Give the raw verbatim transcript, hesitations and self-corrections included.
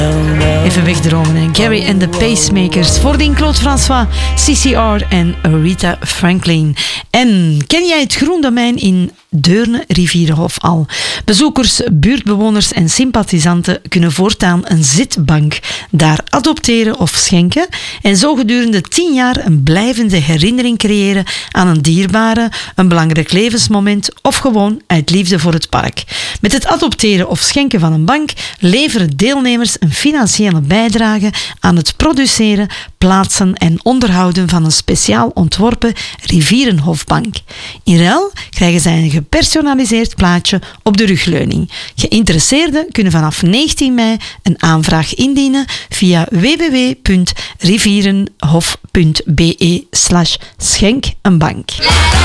Even wegdromen. Hè. Gary and the Pacemakers. Voordien Claude François, C C R en Rita Franklin. En ken jij het Groendomein in Deurne, Rivierenhof al? Bezoekers, buurtbewoners en sympathisanten kunnen voortaan een zitbank daar adopteren of schenken en zo gedurende tien jaar een blijvende herinnering creëren aan een dierbare, een belangrijk levensmoment of gewoon uit liefde voor het park. Met het adopteren of schenken van een bank leveren deelnemers een financiële bijdrage aan het produceren, plaatsen en onderhouden van een speciaal ontworpen Rivierenhofbank. In ruil krijgen zij een gepersonaliseerd plaatje op de rugleuning. Geïnteresseerden kunnen vanaf negentien mei een aanvraag indienen via w w w punt rivierenhof punt b e slash schenk een bank.